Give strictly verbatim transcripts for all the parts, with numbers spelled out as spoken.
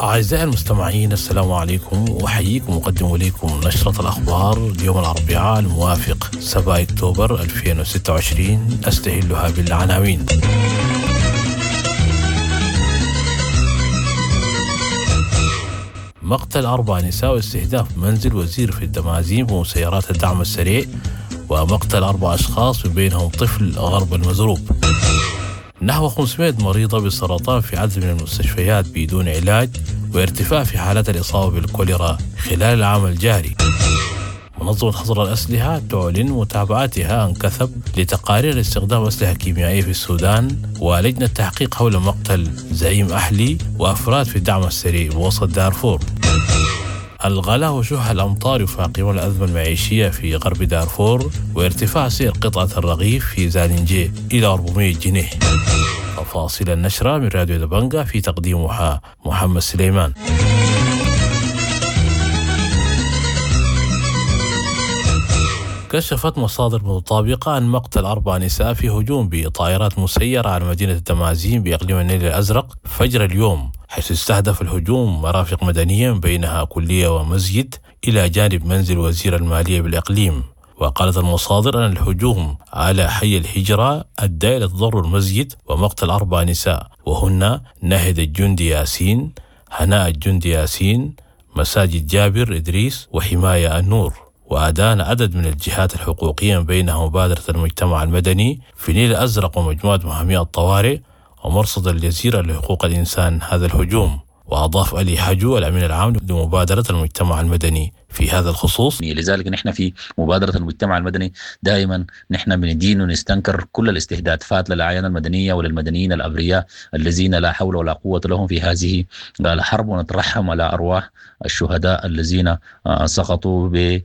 أعزائي المستمعين، السلام عليكم، وأحييكم وأقدم إليكم نشرة الأخبار اليوم الأربعاء الموافق سبعة أكتوبر ألفين وستة وعشرين. أستهلها بالعناوين. مقتل أربع نساء واستهداف منزل وزير في الدمازين بمسيرات الدعم السريع، ومقتل أربع أشخاص بينهم طفل غرب المزروب. نحو خمسمائة مريضة بالسرطان في عدد من المستشفيات بدون علاج، وارتفاع في حالات الإصابة بالكوليرا خلال العام الجاري. منظمة حظر الأسلحة تعلن متابعتها عن كثب لتقارير استخدام أسلحة كيميائية في السودان، ولجنة تحقيق حول مقتل زعيم أحلي وأفراد في الدعم السريع بوسط دارفور. الغلاء وشح الأمطار يفاقمون الأزمة المعيشية في غرب دارفور، وارتفاع سعر قطعة الرغيف في زالنجي إلى أربعمائة جنيه. تفاصيل النشرة من راديو دبنجة، في تقديمها محمد سليمان. كشفت مصادر متطابقة عن مقتل أربع نساء في هجوم بطائرات مسيرة على مدينة الدمازين بإقليم النيل الأزرق فجر اليوم، حيث استهدف الهجوم مرافق مدنية بينها كلية ومسجد إلى جانب منزل وزير المالية بالإقليم. وقالت المصادر أن الهجوم على حي الهجرة أدى إلى تضرر المسجد ومقتل أربع نساء، وهن ناهد الجندي ياسين، هناء الجندي ياسين، مساجد جابر إدريس، وحماية النور. وأدان عدد من الجهات الحقوقية بينها مبادرة المجتمع المدني في نيل الأزرق ومجموعة محامي الطوارئ ومرصد الجزيرة لحقوق الإنسان هذا الهجوم. وأضاف علي حجو الأمين العام لمبادرة المجتمع المدني في هذا الخصوص: لذلك نحن في مبادرة المجتمع المدني دائما نحن بندين ونستنكر كل الاستهدافات للأعيان المدنية وللمدنيين الأبرياء الذين لا حول ولا قوة لهم في هذه الحرب، ونترحم على أرواح الشهداء الذين سقطوا ب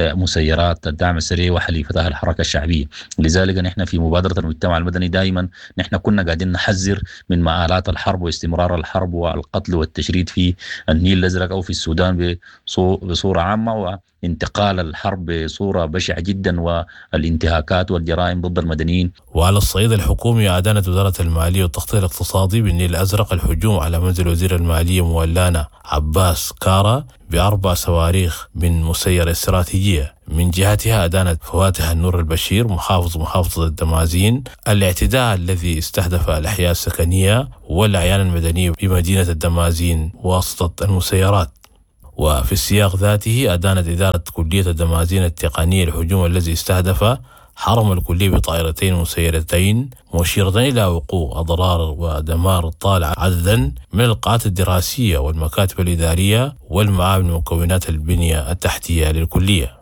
مسيرات الدعم السريع وحليفتها الحركة الشعبية. لذلك نحن في مبادرة المجتمع المدني دائما نحن كنا قاعدين نحذر من مآلات الحرب واستمرار الحرب والقتل والتشريد في النيل الأزرق أو في السودان بصورة عامة، وانتقال الحرب بصورة بشعة جدا والانتهاكات والجرائم ضد المدنيين. وعلى الصعيد الحكومي، أعلنت وزارة المالية والتخطيط الاقتصادي بالنيل الأزرق الهجوم على منزل وزير المالية مولانا عباس كارا بأربع صواريخ من مسيرة استراتيجية. من جهتها أدانت فواتح النور البشير محافظ محافظة الدمازين الاعتداء الذي استهدف الأحياء السكنية والأعيان المدنية بمدينة الدمازين واسطة المسيرات. وفي السياق ذاته أدانت إدارة كلية الدمازين التقنية الهجوم الذي استهدف حرم الكلية بطائرتين مسيرتين، مشيرة إلى وقوع أضرار ودمار طال عددا من القاعات الدراسية والمكاتب الإدارية والمعامل ومكونات البنية التحتية للكلية.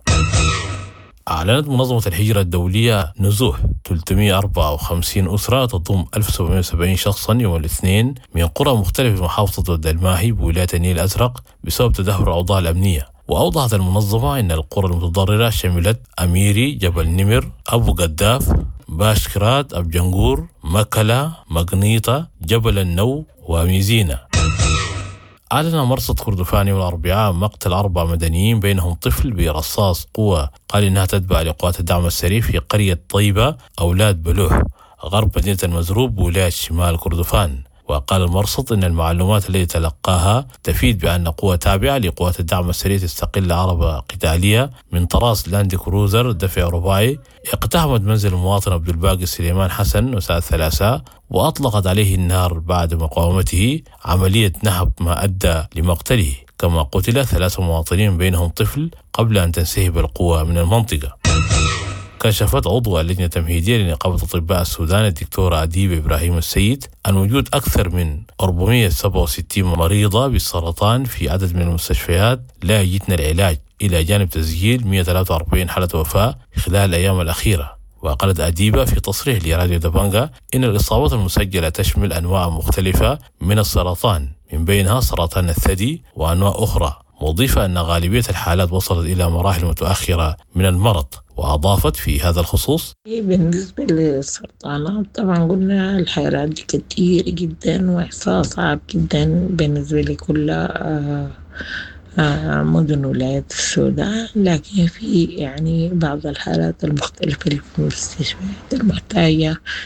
أعلنت منظمة الهجرة الدولية نزوح ثلاثمائة وأربعة وخمسين أسرة تضم ألف وسبعمائة وسبعين شخصا يوم الاثنين من قرى مختلفة في محافظة الدلماهي بولاية النيل الأزرق بسبب تدهور الأوضاع الأمنية. وأوضحت المنظمة أن القرى المتضررة شملت أميري، جبل نمر، أبو قداف، باشكرات، أبجنقور، مكلا، مقنيطة، جبل النو، وميزينة. أعلن مرصد كردفان يوم الأربعاء مقتل أربع مدنيين بينهم طفل برصاص قوة قال إنها تتبع لقوات الدعم السريع في قرية طيبة أولاد بلوح غرب مدينة المزروب بولاية شمال كردفان. وقال المرصد إن المعلومات التي تلقاها تفيد بأن قوة تابعة لقوات الدعم السريع تستقل عربة قتالية من طراز لاند كروزر دفع رباعي اقتحمت منزل المواطن عبد الباقي سليمان حسن وساعة الثلاثاء، وأطلقت عليه النار بعد مقاومته، عملية نهب ما أدى لمقتله. كما قتل ثلاثة مواطنين بينهم طفل قبل أن تنسحب القوة من المنطقة. كشفت عضو اللجنة التمهيدية لنقابة أطباء السودان الدكتورة أديب إبراهيم السيد عن وجود أكثر من أربعمائة وسبعة وستين مريضة بالسرطان في عدد من المستشفيات لا يجدن العلاج، إلى جانب تسجيل مئة وثلاثة وأربعين حالة وفاة خلال الأيام الأخيرة. وقالت أديبة في تصريح لراديو دبنجة إن الإصابات المسجلة تشمل أنواع مختلفة من السرطان، من بينها سرطان الثدي وأنواع أخرى، مضيفة أن غالبية الحالات وصلت إلى مراحل متأخرة من المرض. وأضافت في هذا الخصوص: بالنسبة للسرطانات طبعا قلنا الحالات دي كتير جدا وإحصاء صعب جدا بالنسبة لكل آه آه مدن ولاية السودان، لكن في يعني بعض الحالات المختلفة في المستشفيات المحتاجة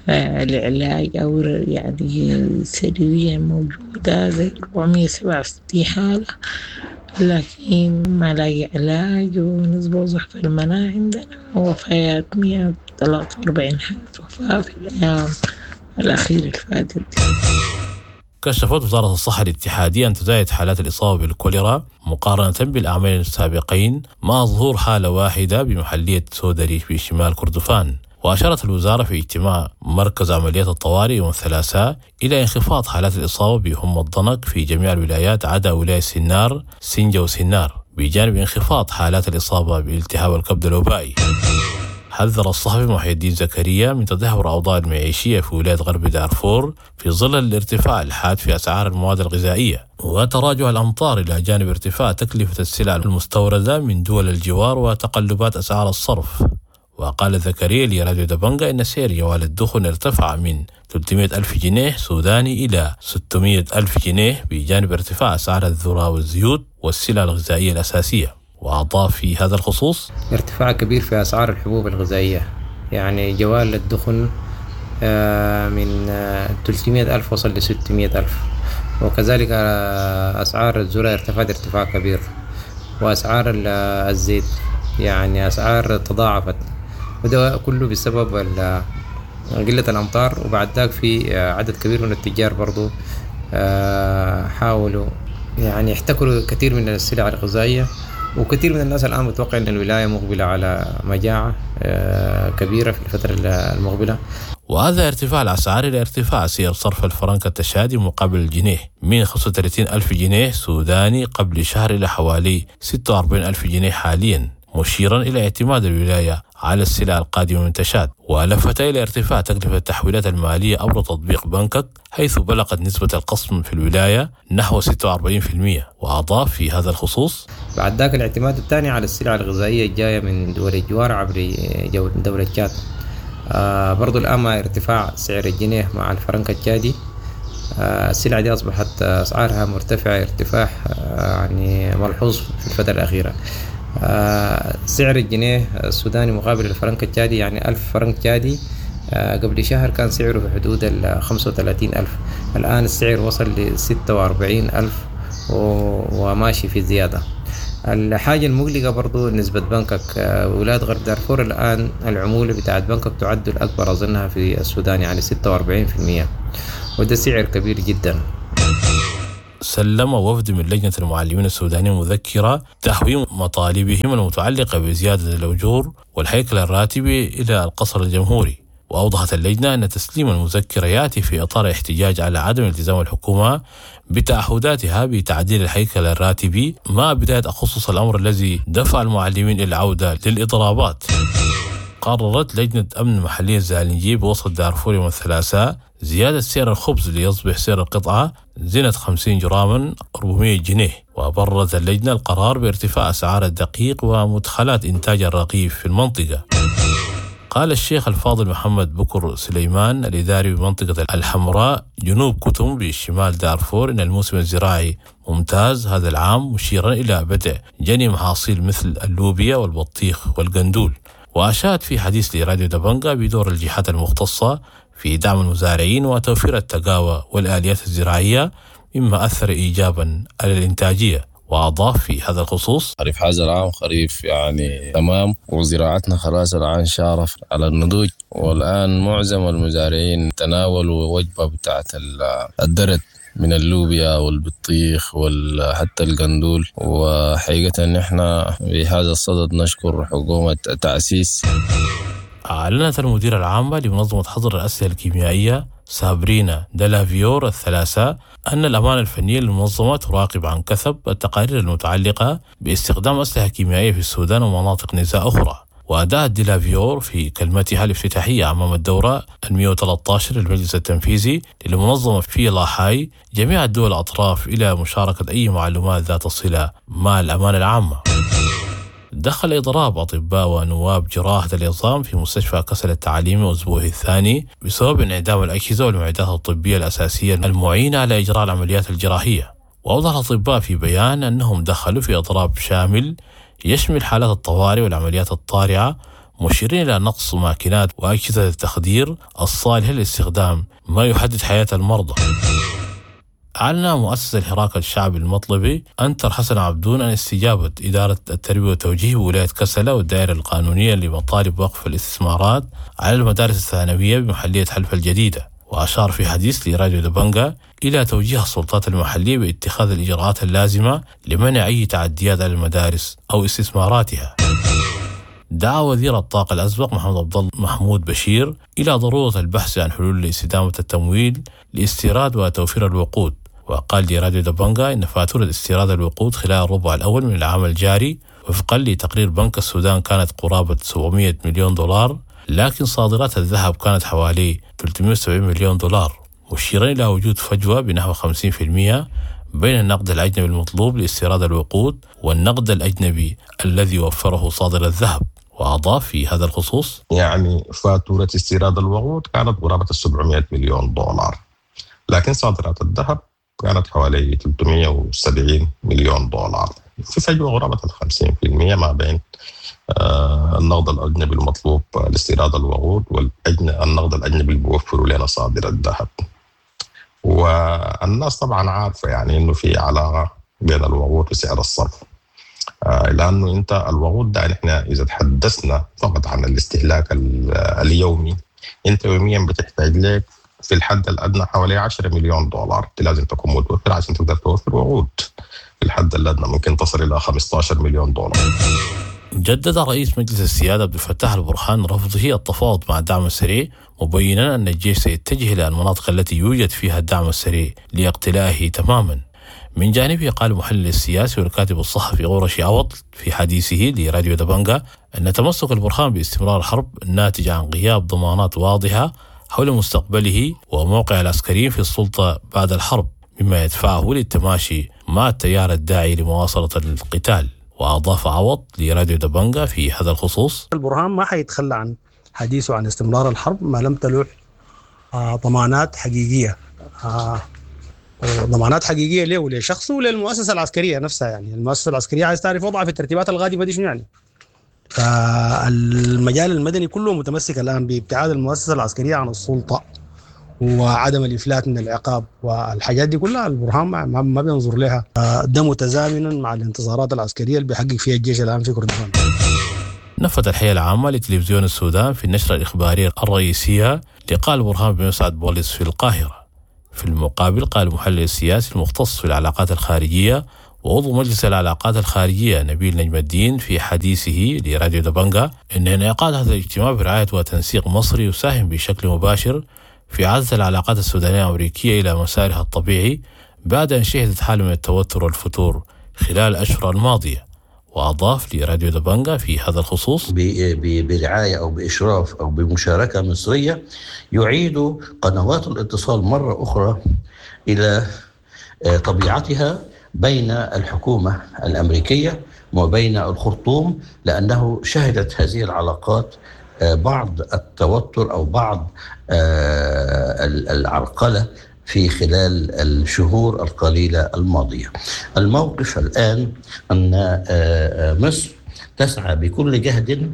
العلاج أو يعني سريريا موجودة زي أربعمية وسبعة وستين حالة، لكن ما لاقي علاج، ونسبة ضعف المناعة عندنا وفيات مية وثلاثة وأربعين حالة وفاة في الأيام الأخيرة اللي فاتت. كشفت وزارة الصحة الاتحادية أن تزايد حالات الإصابة بالكوليرا مقارنة بالعامين السابقين، مع ظهور حالة واحدة بمحلية سودري في شمال كردفان. وأشارت الوزارة في اجتماع مركز عمليات الطوارئ يوم الثلاثاء إلى انخفاض حالات الإصابة بهم الضنك في جميع الولايات عدا ولاية سنار سنجة وسنار، بجانب انخفاض حالات الإصابة بالتهاب الكبد الوبائي. حذر الصحفي محي الدين زكريا من تدهور الأوضاع المعيشية في ولاية غرب دارفور في ظل الارتفاع الحاد في أسعار المواد الغذائية وتراجع الأمطار، إلى جانب ارتفاع تكلفة السلع المستوردة من دول الجوار وتقلبات أسعار الصرف. وقال زكريا لراديو دبنجا إن سعر جوال الدخن ارتفع من ثلاثمائة ألف جنيه سوداني إلى ستمائة ألف جنيه، بجانب ارتفاع أسعار الذرة والزيوت والسلع الغذائية الأساسية. وأضاف في هذا الخصوص: ارتفاع كبير في أسعار الحبوب الغذائية، يعني جوال الدخن من ثلاثمائة ألف وصل ل ستمائة ألف، وكذلك أسعار الذرة ارتفعت ارتفاع كبير، وأسعار الزيت يعني أسعار تضاعفت، وده كله بسبب قلة الأمطار. وبعد ذلك في عدد كبير من التجار برضو حاولوا يعني يحتكروا كثير من السلع الغذائية، وكثير من الناس الآن متوقع أن الولاية مقبلة على مجاعة كبيرة في الفترة المقبلة. وهذا ارتفاع الأسعار إلى ارتفاع سعر صرف الفرنك التشادي مقابل الجنيه من خمسة وثلاثين ألف جنيه سوداني قبل شهر إلى حوالي ستة وأربعين ألف جنيه حاليا، مشيرا إلى اعتماد الولاية على السلع القادمة من تشاد. ولفت إلى ارتفاع تكلفة التحويلات المالية عبر تطبيق بنكك، حيث بلغت نسبة القسم في الولاية نحو ستة وأربعين بالمئة. وأضاف في هذا الخصوص: بعد ذاك الاعتماد الثاني على السلع الغذائية الجاية من دول الجوار عبر دولة تشاد. آه برضو الآن مع ارتفاع سعر الجنيه مع الفرنك التشادي، آه السلع دي أصبحت أسعارها مرتفعة ارتفاع آه يعني ملحوظ في الفترة الأخيرة. آه سعر الجنيه السوداني مقابل الفرنك التشادي، يعني ألف فرنك تشادي آه قبل شهر كان سعره في حدود ال خمسة وثلاثين ألف، الآن السعر وصل ل ستة وأربعين ألف وماشي في زيادة. الحاجة المقلقة برضو نسبة بنكك. آه ولاية غرب دارفور الآن العمولة بتاعت بنكك تعد الأكبر أظنها في السودان، يعني ستة وأربعين بالمئة، وده سعر كبير جدا. سلم وفد من لجنة المعلمين السودانيين مذكرة تحويل مطالبهم المتعلقة بزيادة الأجور والهيكل الراتبي إلى القصر الجمهوري. وأوضحت اللجنة أن تسليم المذكرة يأتي في إطار احتجاج على عدم التزام الحكومة بتعهداتها بتعديل الهيكل الراتبي، مع بداية أخصص الأمر الذي دفع المعلمين إلى العودة للإضرابات. قررت لجنة أمن محلية الزالنجي بوسط دارفور يوم الثلاثاء زيادة سعر الخبز ليصبح سعر القطعة زينة خمسين جراما أربعمائة جنيه. وبررت اللجنة القرار بارتفاع أسعار الدقيق ومدخلات إنتاج الرغيف في المنطقة. قال الشيخ الفاضل محمد بكر سليمان الإداري بمنطقة الحمراء جنوب كتم بشمال دارفور إن الموسم الزراعي ممتاز هذا العام، مشيرا إلى بدء جني محاصيل مثل اللوبيا والبطيخ والقندول. وأشاد في حديث لراديو دبنجا بدور الجهات المختصة في دعم المزارعين وتوفير التقاوى والآليات الزراعية، مما أثر إيجابا على الإنتاجية. وأضاف في هذا الخصوص: خريف هذا العام خريف يعني تمام، وزراعتنا خلاص الآن شارف على النضوج، والآن معظم المزارعين تناولوا وجبة بتاعت الدرد من اللوبيا والبطيخ وحتى القندول. وحقيقة نحن بهذا الصدد نشكر حكومة تأسيس. أعلنت المديرة العامة لمنظمة حظر الأسلحة الكيميائية سابرينا دلافيور الثلاثاء أن الأمانة الفنية للمنظمة تراقب عن كثب التقارير المتعلقة باستخدام أسلحة كيميائية في السودان ومناطق نزاع أخرى. وأداءت ديلافيور في كلمتها الافتتاحية أمام الدورة المئة وثلاثة عشر للمجلس التنفيذي للمنظمة في لاحاي جميع الدول الأطراف إلى مشاركة أي معلومات ذات صلة مع الأمانة العامة. دخل إضراب أطباء ونواب جراحة العظام في مستشفى كسل التعليمي أسبوعه الثاني بسبب انعدام الأجهزة والمعدات الطبية الأساسية المعينة على إجراء العمليات الجراحية. وأوضح الأطباء في بيان أنهم دخلوا في إضراب شامل يشمل حالات الطوارئ والعمليات الطارئة، مشيرين إلى نقص ماكينات وأجهزة التخدير الصالحة للاستخدام، ما يحدد حياة المرضى. أعلن مؤسس الحراك الشعبي المطلبي أنتر حسن عبدون عن استجابة إدارة التربية والتوجيه بولاية كسلة والدائرة القانونية لمطالب وقف الاستثمارات على المدارس الثانوية بمحلية حلف الجديدة. وأشار في حديث لراديو دبنجا إلى توجيه السلطات المحلية باتخاذ الإجراءات اللازمة لمنع أي تعديات على المدارس أو استثماراتها. دعا وزير الطاقة الأسبق محمد عبد الله محمود بشير إلى ضرورة البحث عن حلول لاستدامة التمويل لاستيراد وتوفير الوقود. وقال لراديو دبنجا إن فاتورة استيراد الوقود خلال الربع الأول من العام الجاري وفقا لتقرير بنك السودان كانت قرابة سبعمائة مليون دولار، لكن صادرات الذهب كانت حوالي ثلاثمائة وسبعين مليون دولار، مشيرا إلى وجود فجوة بنحو خمسين بالمئة بين النقد الأجنبي المطلوب لاستيراد الوقود والنقد الأجنبي الذي وفره صادر الذهب. وأضاف في هذا الخصوص: يعني فاتورة استيراد الوقود كانت قرابة سبعمائة مليون دولار، لكن صادرات الذهب كانت حوالي ثلاثمائة وسبعين مليون دولار، في فجوة قرابة خمسين بالمئة ما بين آه النقد الأجنبي المطلوب لاستيراد الوقود والنقد الأجنبي اللي بيوفروا لنا صادر الذهب. والناس طبعا عارفة يعني إنه في علاقة بين الوقود وسعر الصرف، آه لأنه أنت الوقود ده نحن إذا تحدثنا فقط عن الاستهلاك اليومي، أنت يوميا بتحتاج لك في الحد الأدنى حوالي عشرة مليون دولار لازم تكون متوفر عشان تقدر توفر وقود. في الحد الأدنى ممكن تصل إلى خمسة عشر مليون دولار. جدد رئيس مجلس السيادة عبد الفتاح البرهان رفضه التفاوض مع الدعم السريع، مبينا أن الجيش سيتجه إلى المناطق التي يوجد فيها الدعم السريع لاقتلائه تماما. من جانبه قال المحلل السياسي والكاتب الصحفي غورشي عوض في حديثه لراديو دبنجا أن تمسك البرهان باستمرار الحرب ناتج عن غياب ضمانات واضحة حول مستقبله وموقع العسكريين في السلطة بعد الحرب، مما يدفعه للتماشي مع التيار الداعي لمواصلة القتال. وأضاف عوض لراديو دبنجا في هذا الخصوص: البرهان ما حيتخلى عن حديثه عن استمرار الحرب ما لم تلوح آه ضمانات حقيقية، آه ضمانات حقيقية له ولشخصه وللمؤسسة العسكرية نفسها. يعني المؤسسة العسكرية عايز تعرف وضعها في الترتيبات القادمة دي شنو يعني. فالمجال المدني كله متمسك الآن بابتعاد المؤسسة العسكرية عن السلطة وعدم الإفلات من العقاب، والحاجات دي كلها البرهان ما, ما بينظر لها. ده متزامنا مع الانتصارات العسكرية اللي بيحقق فيها الجيش الآن في كردستان. نفذ الحياة العامة لتلفزيون السودان في النشرة الإخبارية الرئيسية لقاء البرهان بمسعد بوليس في القاهرة. في المقابل قال المحلل السياسي المختص في العلاقات الخارجية وعضو مجلس العلاقات الخارجية نبيل نجم الدين في حديثه لراديو دبنجا إن انعقاد هذا الاجتماع برعاية وتنسيق مصري يساهم بشكل مباشر في عزز العلاقات السودانية الأمريكية إلى مسارها الطبيعي بعد أن شهدت حالة من التوتر والفتور خلال الأشهر الماضية. وأضاف لراديو دبنجا في هذا الخصوص: برعاية أو بإشراف أو بمشاركة مصرية يعيد قنوات الاتصال مرة أخرى إلى طبيعتها بين الحكومة الأمريكية وبين الخرطوم، لأنه شهدت هذه العلاقات بعض التوتر أو بعض العرقلة في خلال الشهور القليلة الماضية. الموقف الآن أن مصر تسعى بكل جهد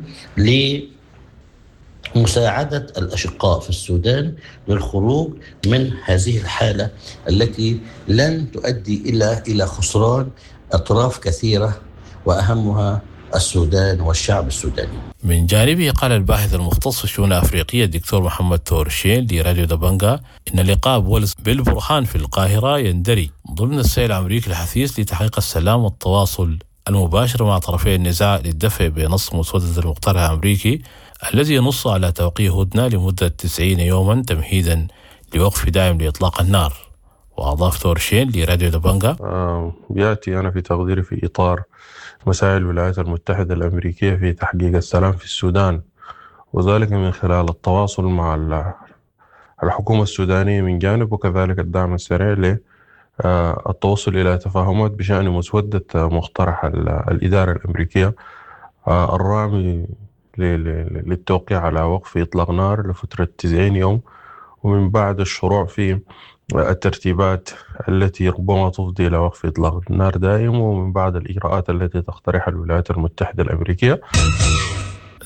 لمساعدة الأشقاء في السودان للخروج من هذه الحالة التي لن تؤدي إلى إلى خسران أطراف كثيرة وأهمها السودان والشعب السوداني. من جانبه قال الباحث المختص في الشؤون الأفريقية الدكتور محمد تورشين لراديو دبنجا إن لقاء بوليس بالبرهان في القاهرة يندرج ضمن السعي الأمريكي الحثيث لتحقيق السلام والتواصل المباشر مع طرفي النزاع للدفع بنص مسودة المقترح الأمريكي الذي ينص على توقيع هدنة لمدة تسعين يوما تمهيدا لوقف دائم لإطلاق النار. وأضاف تورشين لراديو دبنجا: آه يأتي أنا في تقديري في إطار مساعي الولايات المتحدة الأمريكية في تحقيق السلام في السودان، وذلك من خلال التواصل مع الحكومة السودانية من جانب، وكذلك الدعم السريع للتوصل إلى تفاهمات بشأن مسودة مقترح الإدارة الأمريكية الرامي للتوقيع على وقف إطلاق نار لفترة تسعين يوم، ومن بعد الشروع في الترتيبات التي ربما تفضي إلى وقف إطلاق النار دائم، ومن بعد الإجراءات التي تقترحها الولايات المتحدة الأمريكية.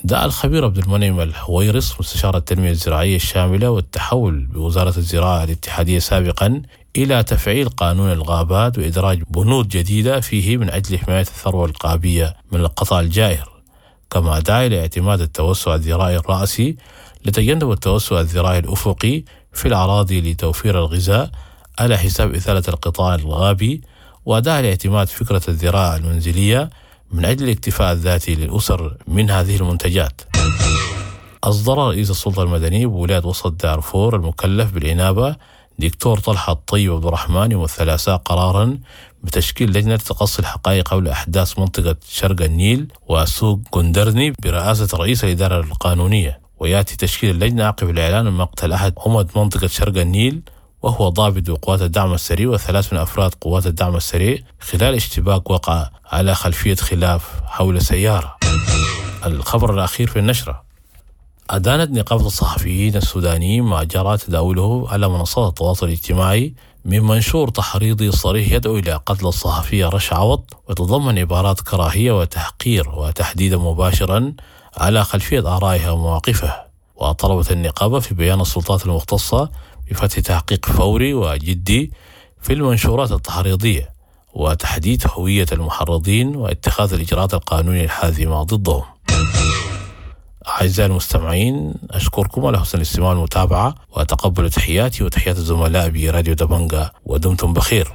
دعا الخبير عبد المنعم الحويرس مستشار التنمية الزراعية الشاملة والتحول بوزارة الزراعة الاتحادية سابقا إلى تفعيل قانون الغابات وإدراج بنود جديدة فيه من أجل حماية الثروة الغابية من القطع الجائر، كما دعا إلى اعتماد التوسع الزراعي الرأسي لتجنب التوسع الزراعي الأفقي في الأراضي لتوفير الغذاء على حساب إثالة القطاع الغابي، ودعا لاعتماد فكرة الزراعة المنزلية من أجل الاكتفاء الذاتي للأسر من هذه المنتجات. أصدر رئيس السلطة المدنية بولاية وسط دارفور المكلف بالإنابة دكتور طلحة الطيب عبد الرحمن يوم الثلاثاء قرارا بتشكيل لجنة تقصي الحقائق حول أحداث منطقة شرق النيل وسوق جندرني برئاسة رئيس الإدارة القانونية، ويأتي تشكيل اللجنة عقب الإعلان من مقتل أحد عمد منطقة شرق النيل وهو ضابط بقوات الدعم السريع وثلاث من أفراد قوات الدعم السريع خلال اشتباك وقع على خلفية خلاف حول سيارة. الخبر الأخير في النشرة: أدانت نقابة الصحفيين السودانيين ما جرى تداوله على منصات التواصل الاجتماعي من منشور تحريضي صريح يدعو إلى قتل الصحفية رشا عوض، وتضمن عبارات كراهية وتحقير وتحديدا مباشرا على خلفية آرائها ومواقفها. وطلبت النقابة في بيان السلطات المختصة بفتح تحقيق فوري وجدي في المنشورات التحريضية وتحديد هوية المحرضين واتخاذ الإجراءات القانونية الحازمة ضدهم. أعزائي المستمعين، أشكركم على حسن الاستماع والمتابعة، وأتقبل تحياتي وتحيات الزملاء براديو دبنجة، ودمتم بخير.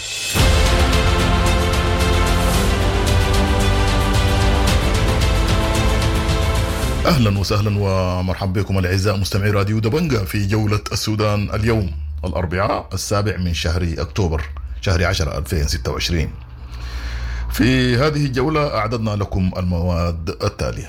أهلا وسهلا ومرحبا بكم الأعزاء مستمعي راديو دبنجة في جولة السودان اليوم الأربعاء السابع من شهر أكتوبر شهر عشرة ألفين وستة وعشرين. في هذه الجولة أعددنا لكم المواد التالية: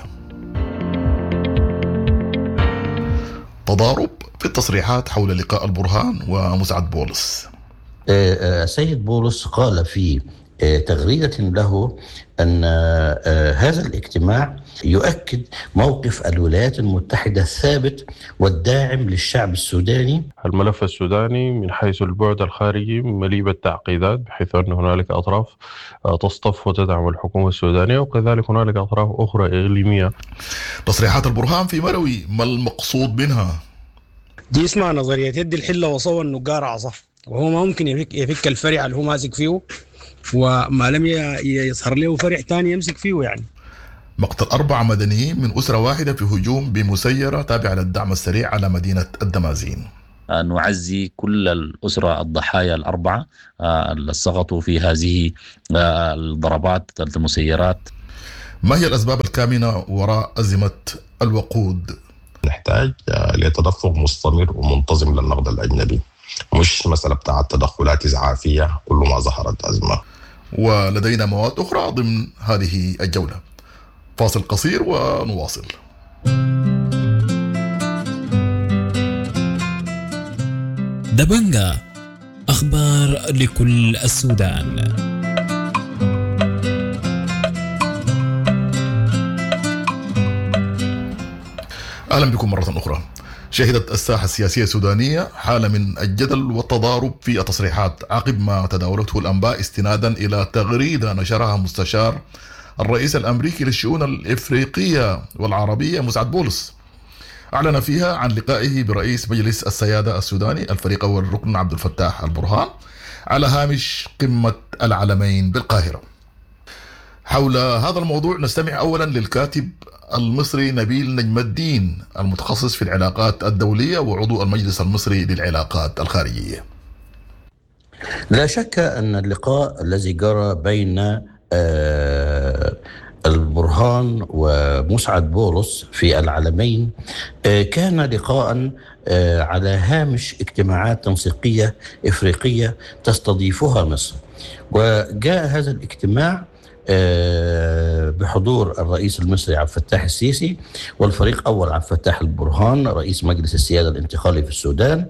تضارب في التصريحات حول لقاء البرهان ومسعد بولس. سيد بولس قال في تغريدة له أن هذا الاجتماع يؤكد موقف الولايات المتحدة الثابت والداعم للشعب السوداني. الملف السوداني من حيث البعد الخارجي مليء بالتعقيدات، بحيث أن هنالك أطراف تصطف وتدعم الحكومة السودانية، وكذلك هنالك أطراف أخرى إقليمية. تصريحات البرهان في مروي، ما المقصود منها؟ دي اسمها نظرية يد الحلة وصوى النقار عصا، وهو ما ممكن يفك, يفك الفرع اللي هو ماسك فيه، وما لم يظهر له فرع تاني يمسك فيه. يعني مقتل أربع مدنيين من أسرة واحدة في هجوم بمسيرة تابعة للدعم السريع على مدينة الدمازين. نعزي كل الأسرة الضحايا الأربعة اللي سقطوا في هذه الضربات المسيرات. ما هي الأسباب الكامنة وراء أزمة الوقود؟ نحتاج لتدفق مستمر ومنتظم للنقد الأجنبي، مش مسألة بتاعة تدخلات إسعافية كل ما ظهرت أزمة. ولدينا مواد أخرى ضمن هذه الجولة. فاصل قصير ونواصل. دبنجة، أخبار لكل السودان. أهلا بكم مرة أخرى. شهدت الساحة السياسية السودانية حالة من الجدل والتضارب في التصريحات عقب ما تداولته الأنباء استنادا إلى تغريدة نشرها مستشار الرئيس الأمريكي للشؤون الإفريقية والعربية مسعد بولس، أعلن فيها عن لقائه برئيس مجلس السيادة السوداني الفريق أول الركن عبد الفتاح البرهان على هامش قمة العلمين بالقاهرة. حول هذا الموضوع نستمع أولا للكاتب المصري نبيل نجم الدين المتخصص في العلاقات الدولية وعضو المجلس المصري للعلاقات الخارجية. لا شك أن اللقاء الذي جرى بين البرهان ومسعد بولس في العلمين كان لقاء على هامش اجتماعات تنسيقية إفريقية تستضيفها مصر، وجاء هذا الاجتماع بحضور الرئيس المصري عبد الفتاح السيسي والفريق أول عبد الفتاح البرهان رئيس مجلس السيادة الانتقالي في السودان،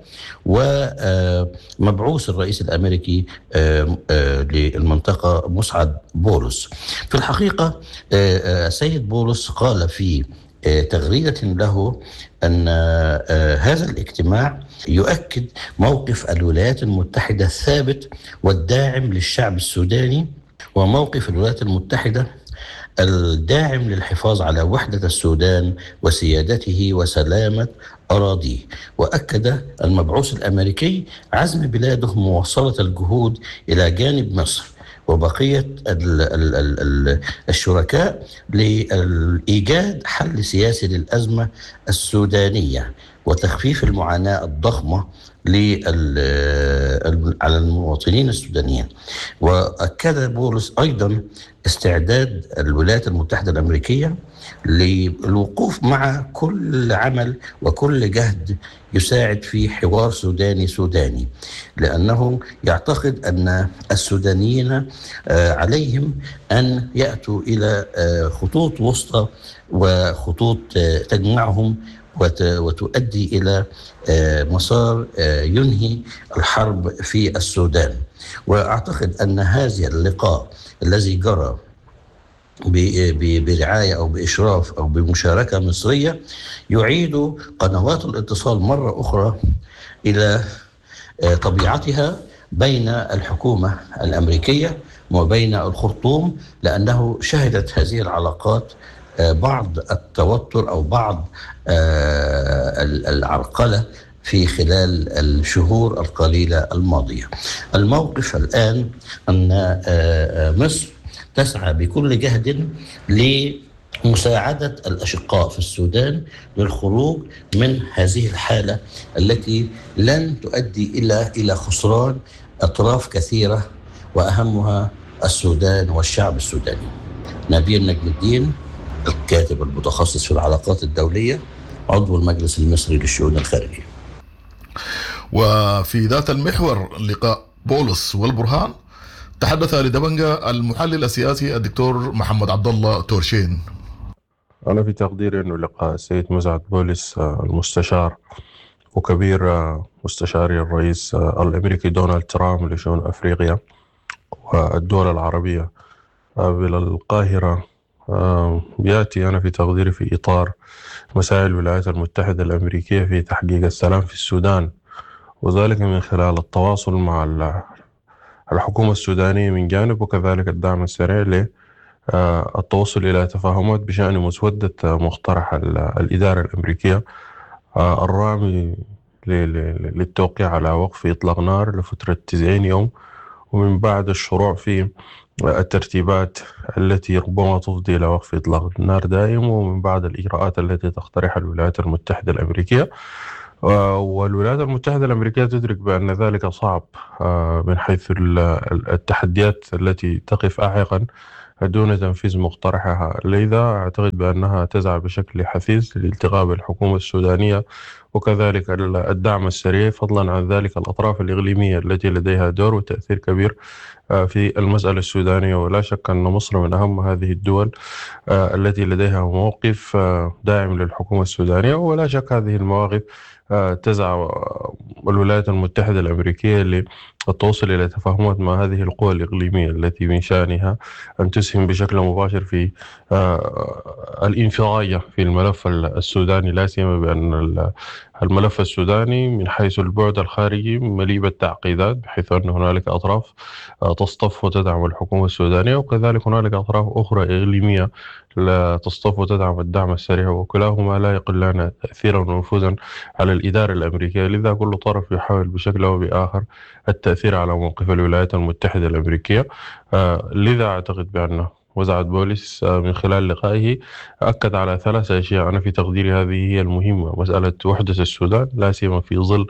ومبعوث الرئيس الأمريكي للمنطقة مسعد بولس. في الحقيقة السيد بولس قال في تغريدة له أن هذا الاجتماع يؤكد موقف الولايات المتحدة الثابت والداعم للشعب السوداني، وموقف الولايات المتحدة الداعم للحفاظ على وحدة السودان وسيادته وسلامة أراضيه. وأكد المبعوث الأمريكي عزم بلاده مواصلة الجهود إلى جانب مصر وبقية ال ال ال الشركاء لإيجاد حل سياسي للأزمة السودانية وتخفيف المعاناة الضخمة على المواطنين السودانيين. وأكد بولس أيضا استعداد الولايات المتحدة الأمريكية للوقوف مع كل عمل وكل جهد يساعد في حوار سوداني سوداني، لأنه يعتقد أن السودانيين عليهم أن يأتوا إلى خطوط وسطى وخطوط تجمعهم وتؤدي إلى مسار ينهي الحرب في السودان. وأعتقد أن هذا اللقاء الذي جرى برعاية أو بإشراف أو بمشاركة مصرية يعيد قنوات الاتصال مرة أخرى إلى طبيعتها بين الحكومة الأمريكية وبين الخرطوم، لأنه شهدت هذه العلاقات بعض التوتر أو بعض العرقلة في خلال الشهور القليلة الماضية. الموقف الآن أن مصر تسعى بكل جهد لمساعدة الأشقاء في السودان للخروج من هذه الحالة التي لن تؤدي إلى إلى خسران أطراف كثيرة وأهمها السودان والشعب السوداني. نبيل نجم الدين، الكاتب المتخصص في العلاقات الدولية، عضو المجلس المصري للشؤون الخارجية. وفي ذات المحور لقاء بولس والبرهان تحدث لدبنجة المحلل السياسي الدكتور محمد عبد الله تورشين. أنا في تقديري أنه لقاء السيد مسعد بولس المستشار وكبير مستشاري الرئيس الأمريكي دونالد ترامب لشؤون أفريقيا والدول العربية بالقاهرة بيأتي أنا في تقديري في إطار مساعي الولايات المتحدة الأمريكية في تحقيق السلام في السودان، وذلك من خلال التواصل مع الحكومة السودانية من جانب، وكذلك الدعم السريع للتوصل إلى تفاهمات بشأن مسودة مقترح الإدارة الأمريكية الرامي للتوقيع على وقف إطلاق نار لفترة تسعين يوم، ومن بعد الشروع في الترتيبات التي ربما تفضي إلى وقف إطلاق النار دائم، ومن بعد الإجراءات التي تقترحها الولايات المتحدة الأمريكية. والولايات المتحدة الأمريكية تدرك بأن ذلك صعب من حيث التحديات التي تقف أعقا دون تنفيذ مقترحها، لذا أعتقد بأنها تسعى بشكل حثيث للالتقاء بالحكومة السودانية وكذلك الدعم السريع، فضلا عن ذلك الأطراف الإقليمية التي لديها دور وتأثير كبير في المسألة السودانية. ولا شك أن مصر من أهم هذه الدول التي لديها موقف داعم للحكومة السودانية، ولا شك هذه المواقف تسعى الولايات المتحدة الأمريكية للتوصل إلى تفاهمات مع هذه القوى الإقليمية التي من شأنها أن تسهم بشكل مباشر في الانفراجة في الملف السوداني، لا سيما بأن الملف السوداني من حيث البعد الخارجي مليء بالتعقيدات، بحيث أن هنالك أطراف تصطف وتدعم الحكومة السودانية، وكذلك هنالك أطراف أخرى إقليمية لا تصطف وتدعم الدعم السريع، وكلاهما لا يقلان تأثيرا ونفوذا على الإدارة الأمريكية. لذا كل طرف يحاول بشكل أو بآخر التأثير على موقف الولايات المتحدة الأمريكية. لذا أعتقد بأن مسعد بولس من خلال لقائه أكد على ثلاث أشياء أنا في تقديري هذه هي المهمة: مسألة وحدة السودان لا سيما في ظل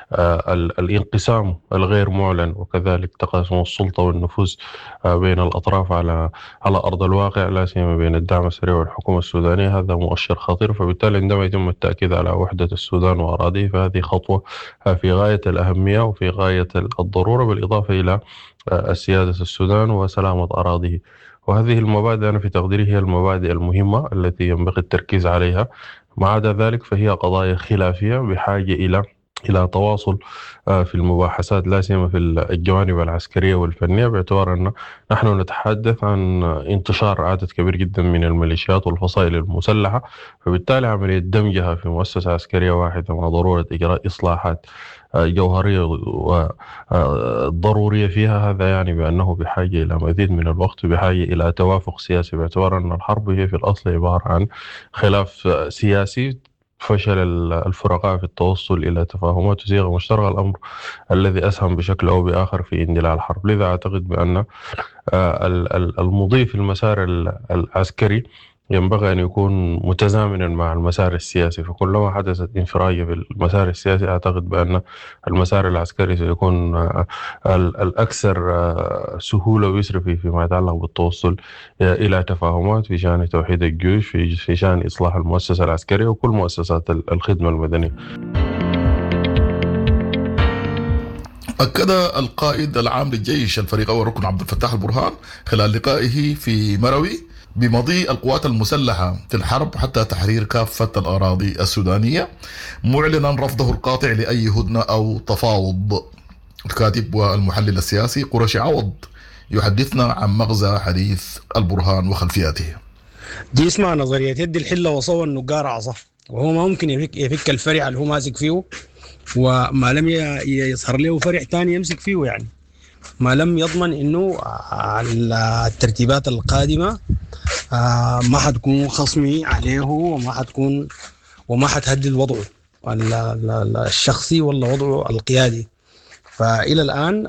الانقسام الغير معلن، وكذلك تقاسم السلطة والنفوذ بين الأطراف على على أرض الواقع، لا سيما بين الدعم السريع والحكومة السودانية. هذا مؤشر خطير، فبالتالي عندما يتم التأكيد على وحدة السودان وأراضيه فهذه خطوة في غاية الأهمية وفي غاية الضرورة، بالإضافة إلى السيادة السودان وسلامة أراضيه. وهذه المبادئ أنا في تقديري هي المبادئ المهمة التي ينبغي التركيز عليها. ما عدا ذلك فهي قضايا خلافية بحاجة إلى إلى تواصل في المباحثات لا سيما في الجوانب العسكرية والفنية، باعتبار أن نحن نتحدث عن انتشار عدد كبير جدا من الميليشيات والفصائل المسلحة، فبالتالي عملية دمجها في مؤسسة عسكرية واحدة مع ضرورة إجراء إصلاحات جوهرية وضرورية فيها، هذا يعني بأنه بحاجة إلى مزيد من الوقت وبحاجة إلى توافق سياسي، باعتبار أن الحرب هي في الأصل عبارة عن خلاف سياسي، فشل الفرقاء في التوصل إلى تفاهمات وصيغة مشتركة، الأمر الذي أسهم بشكل أو بآخر في اندلاع الحرب. لذا أعتقد بأن المضي في المسار العسكري ينبغي أن يكون متزامنا مع المسار السياسي، فكلما حدثت انفراجة في المسار السياسي أعتقد بأن المسار العسكري سيكون الأكثر سهولة ويسر فيما يتعلق بالتوصل إلى تفاهمات في شأن توحيد الجيوش، في شأن إصلاح المؤسسة العسكرية وكل مؤسسات الخدمة المدنية. أكد القائد العام للجيش الفريق أول ركن عبد الفتاح البرهان خلال لقائه في مروي بمضي القوات المسلحة في الحرب حتى تحرير كافة الأراضي السودانية، معلنا رفضه القاطع لأي هدنة أو تفاوض. الكاتب والمحلل السياسي قرشي عوض يحدثنا عن مغزى حديث البرهان وخلفياته. دي اسمها نظرية يد الحلة وصوى النقار عصا، وهو ما ممكن يفك, يفك الفرع اللي هو ماسك فيه، وما لم يظهر له فرع تاني يمسك فيه، يعني ما لم يضمن انه الترتيبات القادمة ما حتكون خصمي عليه وما حتكون وما حتهدد وضعه الشخصي ولا وضعه القيادي. فإلى الآن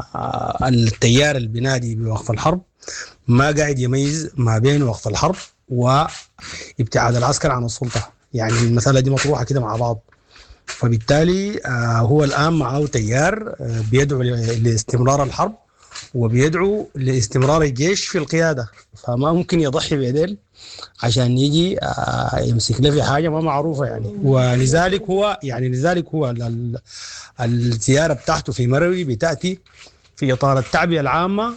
التيار البنادي بوقف الحرب ما قاعد يميز ما بين وقف الحرب وابتعاد العسكر عن السلطة، يعني المسألة دي مطروحة كده مع بعض. فبالتالي هو الآن معه تيار بيدعو لاستمرار الحرب وبيدعو لاستمرار الجيش في القيادة، فما ممكن يضحي بيديل عشان يجي يمسك له في حاجة ما معروفة يعني. ولذلك هو يعني لذلك هو الزيارة بتاعته في مروي بتأتي في إطار التعبئة العامة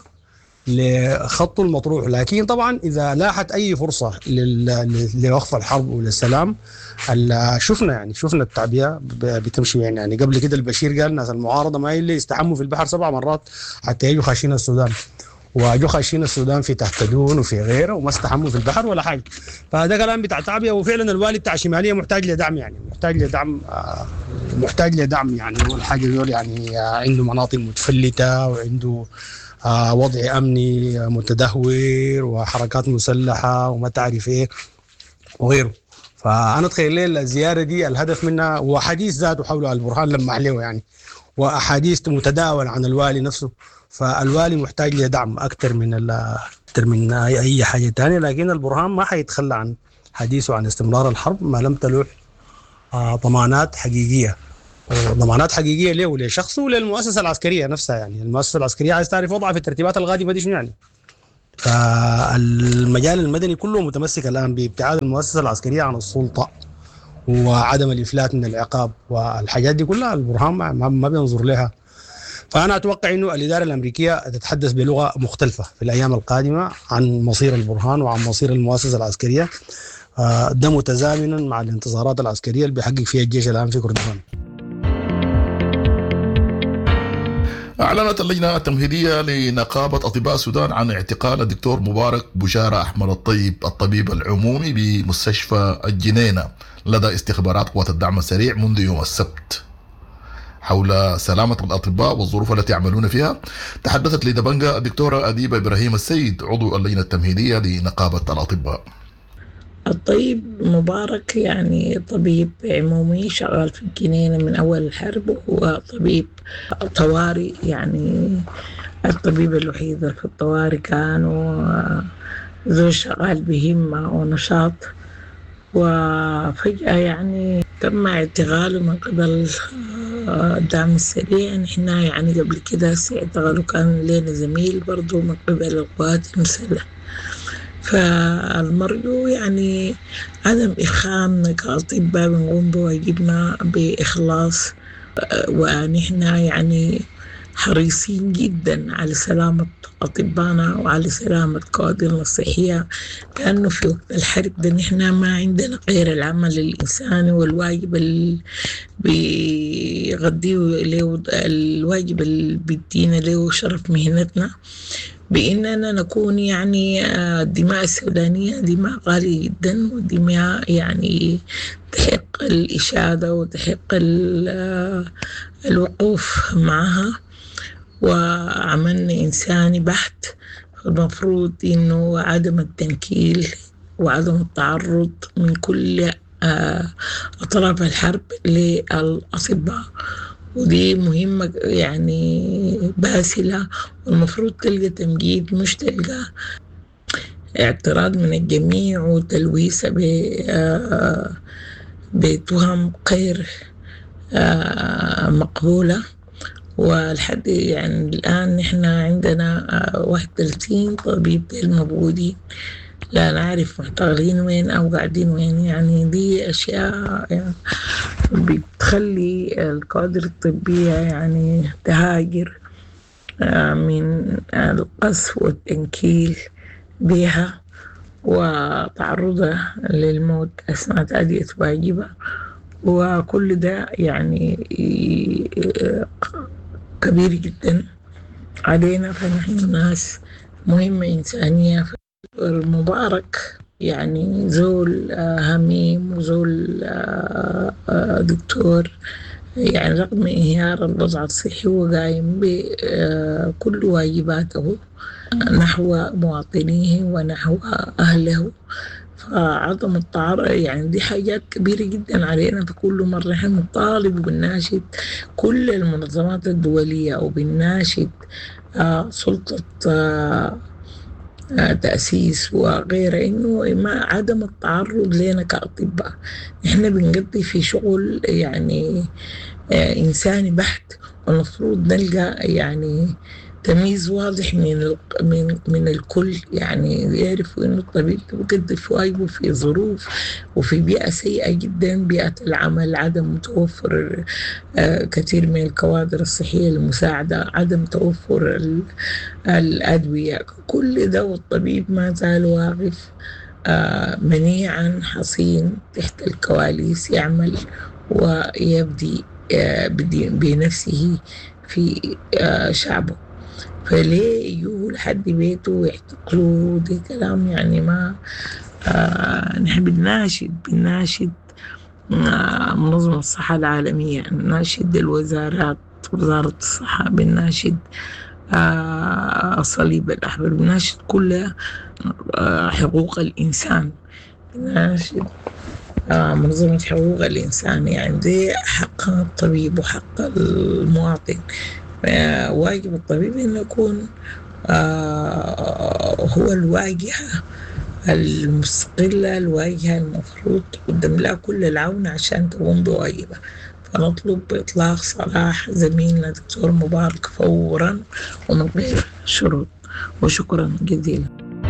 لخط المطروح، لكن طبعا إذا لاحت أي فرصة لوقف الحرب وللسلام شفنا يعني شفنا التعبئة بتمشي يعني, يعني قبل كده البشير قال ناس المعارضة ما اللي يستحموا في البحر سبع مرات حتى يجوا خاشين السودان، واجوا خاشين السودان في تحت دون وفي غيره وما استحموا في البحر ولا حاجة. فهذا كلام بتاع تعبئة، وفعلا الوالي بتاع شمالية محتاج لدعم يعني محتاج لدعم محتاج لدعم يعني هو الحاجة دول يعني عنده مناطق متفلتة وعنده آه وضع أمني متدهور وحركات مسلحة وما تعرف إيه وغيره. فأنا أتخيل لي الزيارة دي الهدف منها وحديث ذاته حول البرهان لما عليه يعني، وأحاديث متداولة عن الوالي نفسه. فالوالي محتاج لدعم أكثر من أكثر من أي حاجة تانية، لكن البرهان ما حيتخلى عن حديثه عن استمرار الحرب ما لم تلوح آه ضمانات حقيقية ضمانات حقيقيه له ولشخصه وللمؤسسه العسكريه نفسها. يعني المؤسسه العسكريه عايز تعرف وضعها في الترتيبات القادمه دي شنو يعني. فالمجال المدني كله متمسك الان بابتعاد المؤسسه العسكريه عن السلطه وعدم الافلات من العقاب، والحاجات دي كلها البرهان ما, ما بينظر لها. فانا اتوقع انه الاداره الامريكيه تتحدث بلغه مختلفه في الايام القادمه عن مصير البرهان وعن مصير المؤسسه العسكريه، ده متزامنا مع الانتصارات العسكريه اللي بيحقق فيها الجيش الان في كردفان. أعلنت اللجنة التمهيدية لنقابة أطباء السودان عن اعتقال الدكتور مبارك بشارة أحمد الطيب الطبيب العمومي بمستشفى الجنينة لدى استخبارات قوات الدعم السريع منذ يوم السبت. حول سلامة الأطباء والظروف التي يعملون فيها تحدثت لدبنجة الدكتورة أديبة إبراهيم السيد عضو اللجنة التمهيدية لنقابة الأطباء. الطيب مبارك يعني طبيب عمومي شغال في الجنينة من أول الحرب، وهو طبيب طوارئ، يعني الطبيب الوحيد في الطوارئ كان وذو شغال بهمة ونشاط. وفجأة يعني تم اعتقاله من قبل الدعم السريع. نحن يعني قبل كده اعتقاله كان لنا زميل برضو من قبل القوات المسلحة. فالمرجو يعني عدم إخام كأطباء بنقوم بواجبنا بإخلاص، ونحن يعني حريصين جدا على سلامة أطبائنا وعلى سلامة كوادرنا الصحية، كأنه في وقت الحرب ده نحن ما عندنا غير العمل الإنساني والواجب اللي بيغذيه له، الواجب اللي بيدينا له شرف مهنتنا، بإننا نكون يعني الدماء السودانية دماء غالية جدا، ودماء يعني تحق الإشادة وتحق الوقوف معها، وعملنا إنساني بحت. المفروض إنه عدم التنكيل وعدم التعرض من كل أطراف الحرب للأطباء، ودي مهمة يعني باسلة، والمفروض تلقى تمجيد مش تلقى اعتراض من الجميع وتلويثة بتهم غير مقبولة. والحد يعني الآن نحن عندنا واحد وثلاثين طبيب موجودين، لا نعرف محتارين وين أو قاعدين وين. يعني دي أشياء يعني بتخلي الكوادر الطبية يعني تهاجر من القصف والتنكيل بها وتعرضها للموت أثناء تأدية واجبها، وكل ده يعني كبير جدا علينا. فنحن ناس مهمة إنسانية. المبارك يعني زول هميم وزول دكتور، يعني رغم انهيار الوضع الصحي هو قايم بكل واجباته نحو مواطنيه ونحو أهله. فعدم التعرض يعني دي حاجات كبيرة جدا علينا. فكل مرة نحن نطالب وبنناشد كل المنظمات الدولية وبنناشد آه سلطة آه آه تأسيس وغيره إنه ما عدم التعرض لنا كأطباء. نحن بنقضي في شغل يعني آه إنساني بحت، والمفروض نلقى يعني تمييز واضح من من من الكل، يعني يعرفوا انه الطبيب بيقضي في واجبه في ظروف وفي بيئه سيئه جدا، بيئه العمل، عدم توفر آه كثير من الكوادر الصحيه المساعده، عدم توفر الادويه، كل ده والطبيب ما زال واقف آه منيعا حصين تحت الكواليس يعمل ويبدي آه بنفسه في آه شعبه. فليه يجوا لحد بيته ويحتقلوا؟ دي كلام يعني ما آه نحن بنناشد بنناشد آه منظمة الصحة العالمية، نناشد الوزارات، وزارة الصحة، بنناشد آه الصليب الأحمر، بنناشد كل آه حقوق الإنسان، بنناشد آه منظمة حقوق الإنسان. يعني دي حق الطبيب وحق المواطن. واجب الطبيب إنه يكون آه هو الواجهة المستقلة، الواجهة المفروض تقدم لها كل العون عشان تقوم بواجبها. فنطلب إطلاق سراح زميلنا دكتور مبارك فورا ومن غير شروط. وشكرا جزيلا.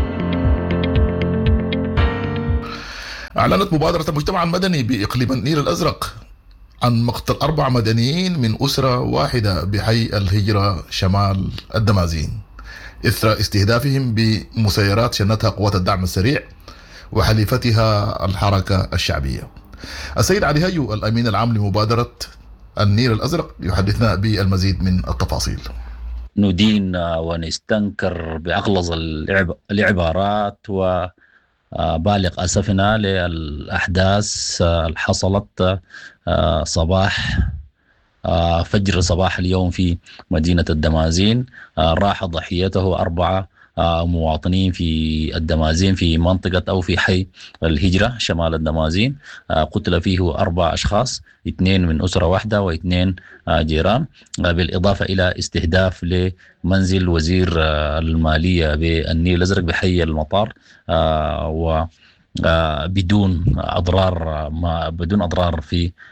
أعلنت مبادرة المجتمع المدني بإقليم النيل الأزرق عن مقتل أربع مدنيين من أسرة واحدة بحي الهجرة شمال الدمازين إثر استهدافهم بمسيرات شنتها قوات الدعم السريع وحليفتها الحركة الشعبية. السيد علي هيو الأمين العام لمبادرة النيل الأزرق يحدثنا بالمزيد من التفاصيل. ندين ونستنكر بأغلظ العبارات و بالغ أسفنا للأحداث الحصلت صباح فجر صباح اليوم في مدينة الدمازين. راح ضحيته أربعة مواطنين في الدمازين في منطقة أو في حي الهجرة شمال الدمازين. قتل فيه أربع أشخاص، اثنين من أسرة واحدة واثنين جيران، بالإضافة إلى استهداف لمنزل وزير المالية بالنيل الأزرق بحي المطار و بدون أضرار ما بدون أضرار في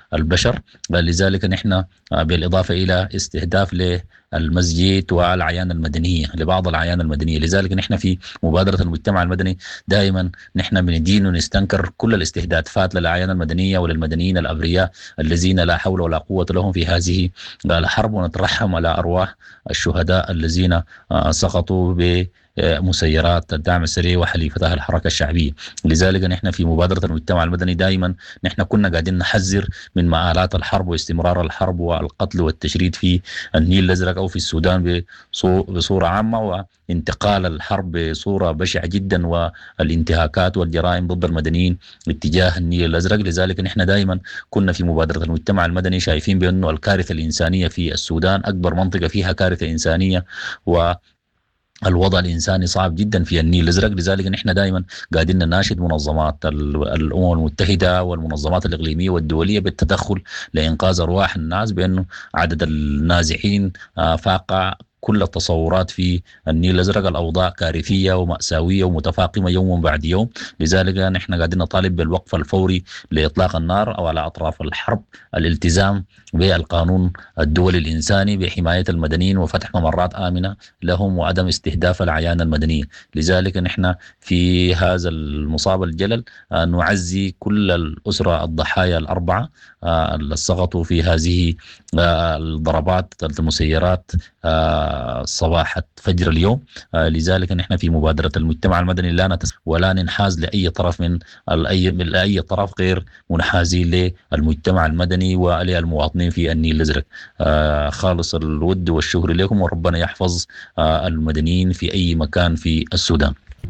البشر. لذلك نحن بالإضافة إلى استهداف للمسجد والعيان المدنية لبعض العيان المدنية، لذلك نحن في مبادرة المجتمع المدني دائما نحن بندين ونستنكر كل الاستهدافات للعيان المدنية وللمدنيين الأبرياء الذين لا حول ولا قوة لهم في هذه الحرب، ونترحم على أرواح الشهداء الذين سقطوا ب مسيرات الدعم السريع وحليفتها الحركة الشعبية. لذلك نحن في مبادرة المجتمع المدني دائما نحن كنا قاعدين نحذر من مآلات الحرب واستمرار الحرب والقتل والتشريد في النيل الأزرق أو في السودان بصورة عامة، وانتقال الحرب بصورة بشعة جدا والانتهاكات والجرائم ضد المدنيين اتجاه النيل الأزرق. لذلك نحن دائما كنا في مبادرة المجتمع المدني شايفين بأنه الكارثة الإنسانية في السودان أكبر منطقة فيها كارثة إنسانية و الوضع الإنساني صعب جدا في النيل الأزرق. لذلك نحن دائما قاعدين نناشد منظمات الأمم المتحدة والمنظمات الإقليمية والدولية بالتدخل لإنقاذ أرواح الناس، بأنه عدد النازحين فاق كل التصورات في النيل الأزرق، الأوضاع كارثية ومأساوية ومتفاقمة يوم بعد يوم. لذلك نحن قاعدين نطالب بالوقف الفوري لإطلاق النار أو على أطراف الحرب، الالتزام بالقانون الدولي الإنساني بحماية المدنيين وفتح ممرات آمنة لهم وعدم استهداف العيان المدنية. لذلك نحن في هذا المصاب الجلل نعزي كل الأسرة الضحايا الأربعة اللي سقطوا في هذه الضربات المسيرات صباح فجر اليوم. لذلك نحن في مبادرة المجتمع المدني لا نتس ولا ننحاز لأي طرف من أي من أي طرف غير منحازي للمجتمع المدني وللمواطنين في النيل الأزرق. خالص الود والشكر لكم، وربنا يحفظ المدنيين في أي مكان في السودان.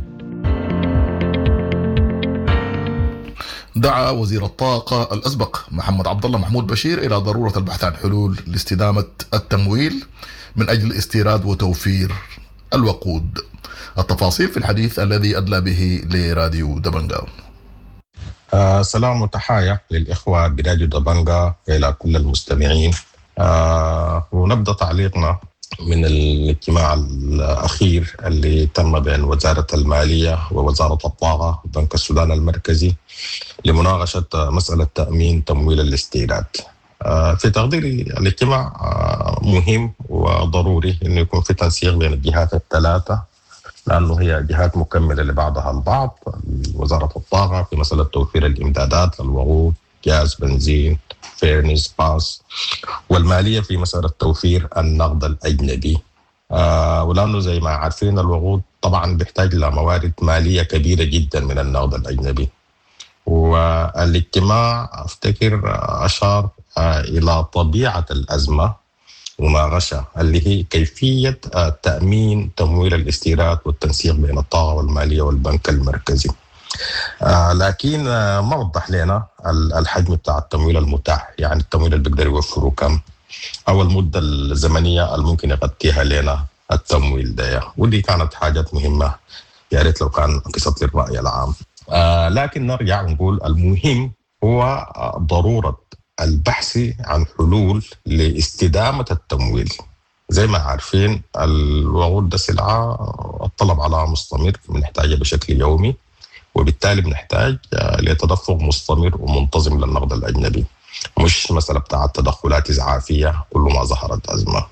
دعا وزير الطاقة الأسبق محمد عبد الله محمود بشير إلى ضرورة البحث عن حلول لاستدامة التمويل من أجل استيراد وتوفير الوقود. التفاصيل في الحديث الذي أدلى به لراديو دبنجا. آه سلام وتحايا للإخوة براديو دبنجا إلى كل المستمعين. آه ونبدأ تعليقنا من الاجتماع الأخير اللي تم بين وزارة المالية ووزارة الطاقة وبنك السودان المركزي لمناقشة مسألة تأمين تمويل الاستيراد. في تقديري الاجتماع مهم وضروري إنه يكون في تنسيق بين الجهات الثلاثة، لأنه هي جهات مكملة لبعضها البعض. وزارة الطاقة في مسألة توفير الإمدادات للوقود، غاز، بنزين، فيرنس، باس، والمالية في مسألة توفير النقد الأجنبي. آه ولأنه زي ما عارفين الوقود طبعا بيحتاج لموارد مالية كبيرة جدا من النقد الأجنبي. والاجتماع أفتكر أشار آه إلى طبيعة الأزمة مناقشة اللي هي كيفية آه تأمين تمويل الاستيراد والتنسيق بين الطاقة والمالية والبنك المركزي. آه لكن آه ما وضح لنا الحجم بتاع التمويل المتاح، يعني التمويل اللي بيقدر يوفره كم، أو المدة الزمنية الممكن يغطيها لنا التمويل ده، ودي كانت حاجات مهمة يا ريت لو كان قصة للرأي العام. آه لكن نرجع ونقول المهم هو ضرورة البحث عن حلول لاستدامة التمويل. زي ما عارفين الوقود ده سلعة الطلب على مستمر، بنحتاجها بشكل يومي، وبالتالي بنحتاج لتدفق مستمر ومنتظم للنقد الأجنبي، مش مسألة بتاعت تدخلات إزعافية كل ما ظهرت أزمة.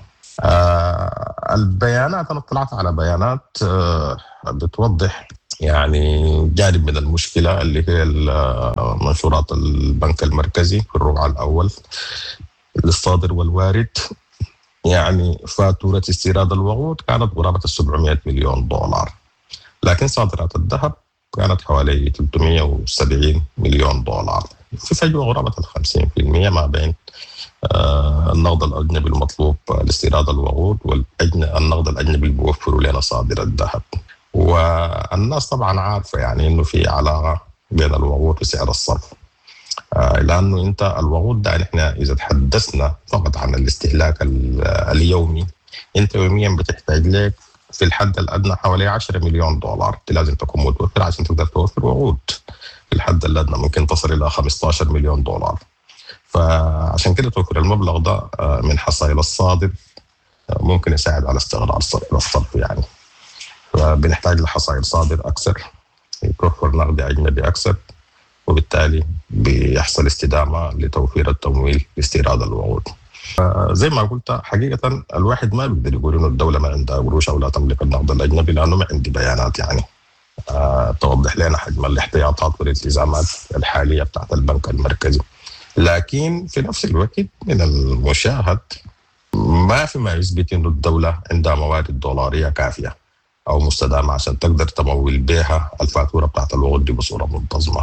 آه البيانات أنا اطلعت على بيانات آه بتوضح يعني جانب من المشكلة اللي هي منشورات البنك المركزي في الربع الأول للصادر والوارد. يعني فاتورة استيراد الوقود كانت قرابة السبعمائة مليون دولار، لكن صادرات الذهب كانت حوالي ثلاثمائة وسبعين مليون دولار، في فجوة قرابة الخمسين في المئة ما بين آه النقد الأجنبي المطلوب لاستيراد الوقود والنقد الأجنبي اللي بيوفروا لنا صادر الذهب. والناس طبعا عارفة يعني إنه في علاقة بين الوقود وسعر الصرف، آه لأنه أنت الوقود ده نحن إذا تحدثنا فقط عن الاستهلاك اليومي، أنت يوميا بتحتاج لك في الحد الأدنى حوالي عشرة مليون دولار لازم تكون متوفر عشان تقدر توفر وقود. في الحد الأدنى ممكن تصل إلى خمسة عشر مليون دولار، فعشان كده توفر المبلغ ده من حصائل الصادر ممكن يساعد على استغلال الصرف. يعني فبنحتاج لحصائل صادر أكثر، يتوفر نقد أجنبي أكثر، وبالتالي بيحصل استدامة لتوفير التمويل لاستيراد الوقود. زي ما قلت حقيقة الواحد ما بيقدر يقول إنه الدولة ما عندها قروش أو لا تملك النقد الأجنبي، لأنه ما عندي بيانات يعني أه توضح لنا حجم الاحتياطات والالتزامات الحالية بتاعت البنك المركزي. لكن في نفس الوقت من المشاهد ما في ما يثبت إنه الدولة عندها موارد دولارية كافية أو مستدامة عشان تقدر تمول بها الفاتورة بتاعت الوقود دي بصورة منتظمة.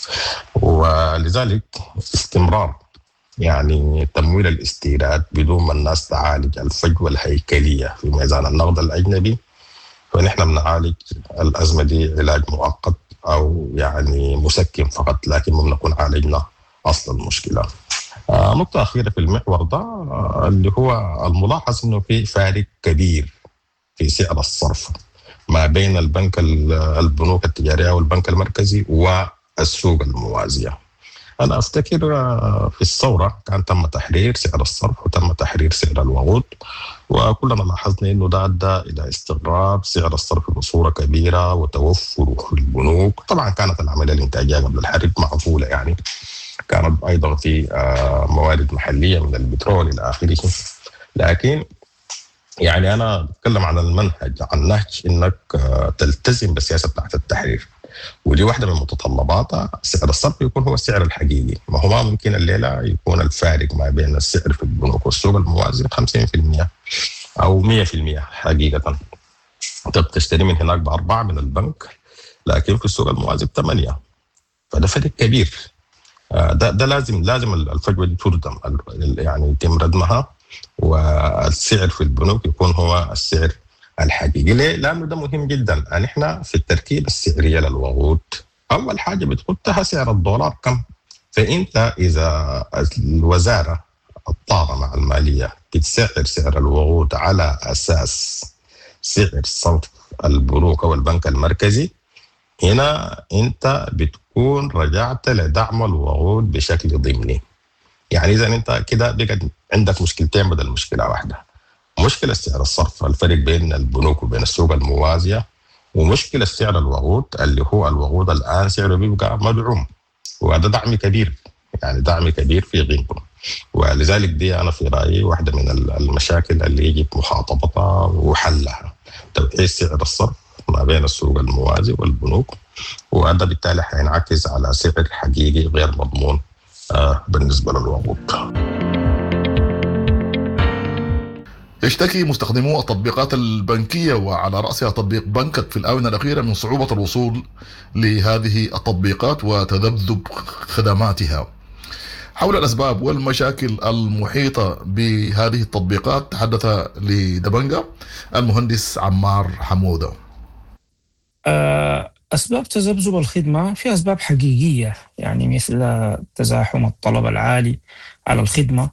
ولذلك استمرار يعني تمويل الاستيراد بدون ما الناس تعالج الفجوة الهيكلية في ميزان النقد الأجنبي، فنحن بنعالج الأزمة دي علاج مؤقت أو يعني مسكن فقط، لكن ما بنكون عالجنا أصل المشكلة. آه نقطة أخيرة في المحور ده آه اللي هو الملاحظ إنه في فارق كبير في سعر الصرف ما بين البنك البنوك التجارية والبنك المركزي والسوق الموازية. أنا أفتكر في الثورة كان تم تحرير سعر الصرف وتم تحرير سعر الوقود، وكلنا لاحظنا إنه ده أدى إلى استقرار سعر الصرف بصورة كبيرة وتوفره في البنوك. طبعا كانت العملية الإنتاجية قبل الحرب معقولة، يعني كانت أيضا في موارد محلية من البترول إلى آخره. لكن يعني أنا أتكلم عن المنهج، عن نهج إنك تلتزم بالسياسة بتاعت التحرير، ودي واحدة من متطلباتها. سعر الصرف يكون هو السعر الحقيقي، ما هو ما ممكن الليلة يكون الفارق ما بين السعر في البنوك والسوق الموازي خمسين بالمئة أو مئة بالمئة حقيقة. أنت بتشتري من هناك بأربعة من البنك، لكن في السوق الموازي بثمانية، فده فرق كبير. ده ده لازم لازم الفجوة دي تردم، يعني يتم ردمها، والسعر في البنوك يكون هو السعر الحقيقي. ليه؟ لأنه ده مهم جدا. نحن في التركيبة السعرية للوقود أول حاجة بتحطها سعر الدولار كم. فأنت إذا الوزارة الطاقة مع المالية بتسعر سعر الوقود على أساس سعر صرف البنوك أو البنك المركزي، هنا أنت بتكون رجعت لدعم الوقود بشكل ضمني. يعني إذا أنت كده بقت عندك مشكلتين بدل مشكلة واحدة، مشكلة سعر الصرف الفرق بين البنوك وبين السوق الموازية، ومشكلة سعر الوقود اللي هو الوقود الآن سعره بيبقى مدعوم، وهذا دعم كبير، يعني دعم كبير في قيمته. ولذلك دي أنا في رأيي واحدة من المشاكل اللي يجب مخاطبتها وحلها، توحيد سعر الصرف ما بين السوق الموازي والبنوك، وهذا بالتالي حينعكس على سعر حقيقي غير مضمون آه بالنسبة للوقود. يشتكي مستخدمو التطبيقات البنكية وعلى رأسها تطبيق بنكك في الآونة الأخيرة من صعوبة الوصول لهذه التطبيقات وتذبذب خدماتها. حول الأسباب والمشاكل المحيطة بهذه التطبيقات تحدث لدبنجة المهندس عمار حمودة. أسباب تذبذب الخدمة في أسباب حقيقية، يعني مثل تزاحم الطلب العالي على الخدمة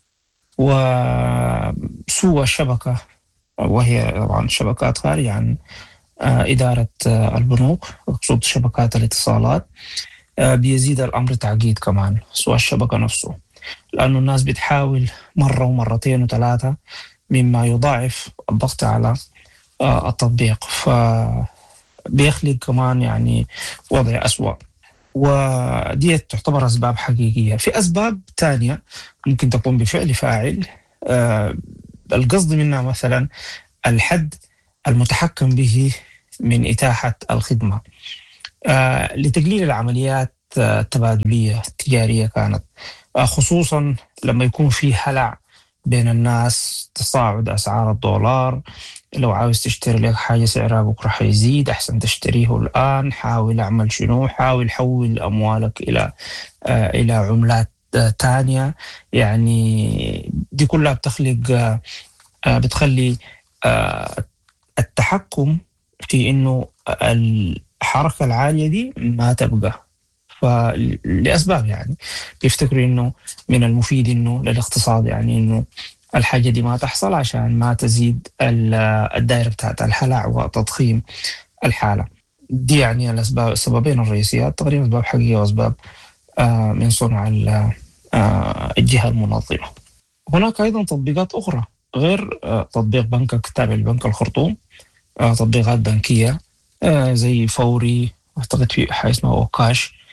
وسوء الشبكة، وهي طبعا شبكات خارجة عن إدارة البنوك، أقصد شبكات الاتصالات. بيزيد الأمر تعقيد كمان سوء الشبكة نفسه، لأنه الناس بتحاول مرة ومرتين وثلاثة، مما يضاعف الضغط على التطبيق، فبيخلق كمان يعني وضع أسوأ. ودي تعتبر أسباب حقيقية. في أسباب تانية ممكن تكون بفعل فاعل، آه القصد منها مثلا الحد المتحكم به من إتاحة الخدمة آه لتقليل العمليات التبادلية التجارية كانت، آه خصوصا لما يكون في هلع بين الناس، تصاعد أسعار الدولار. لو عاوز تشتري لك حاجة سعرها بكرة حيزيد، أحسن تشتريه الآن، حاول أعمل شنو، حاول حول أموالك إلى آه إلى عملات آه تانية. يعني دي كلها بتخلق آه بتخلي آه التحكم في إنه الحركة العالية دي ما تبقى، فلأسباب يعني بيفتكروا إنه من المفيد إنه للاقتصاد يعني إنه الحاجة دي ما تحصل عشان ما تزيد الدائرة بتاعت الهلع وتضخيم الحالة دي. يعني الأسباب السببين الرئيسيات تقريبا أسباب حقيقية وأسباب آه من صنع آه الجهة المنظمة. هناك أيضا تطبيقات أخرى غير آه تطبيق بنكك تابع لبنك الخرطوم، آه تطبيقات بنكية آه زي فوري، أعتقد في حاجة اسمها أوكاش،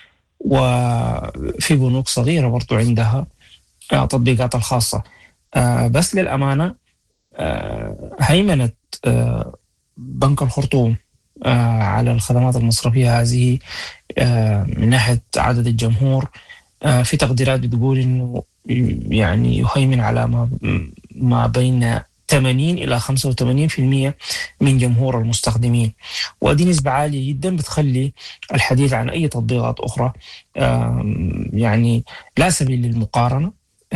وفي بنوك صغيرة برضو عندها تطبيقات الخاصة. بس للأمانة هيمنة بنك الخرطوم على الخدمات المصرفية هذه من ناحية عدد الجمهور، في تقديرات بتقول إنه يعني يهيمن على ما ما بين ثمانين إلى خمسة وثمانين بالمئة من جمهور المستخدمين، ودي نسبة عالية جدا بتخلي الحديث عن أي تطبيقات أخرى يعني لا سبيل للمقارنة